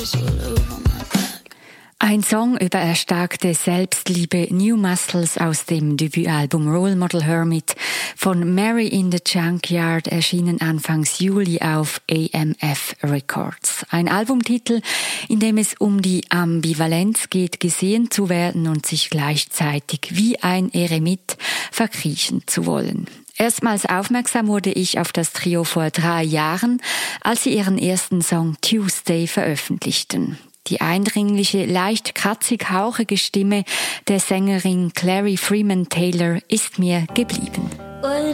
Ein Song über erstarkte Selbstliebe, New Muscles aus dem Debütalbum Role Model Hermit von Mary in the Junkyard, erschienen Anfangs Juli auf AMF Records. Ein Albumtitel, in dem es um die Ambivalenz geht, gesehen zu werden und sich gleichzeitig wie ein Eremit verkriechen zu wollen. Erstmals aufmerksam wurde ich auf das Trio vor 3 Jahren, als sie ihren ersten Song Tuesday veröffentlichten. Die eindringliche, leicht kratzig-hauchige Stimme der Sängerin Clary Freeman Taylor ist mir geblieben.